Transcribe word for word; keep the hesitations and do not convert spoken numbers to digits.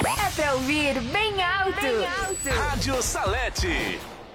É pra ouvir bem alto. Bem alto. Rádio Salete.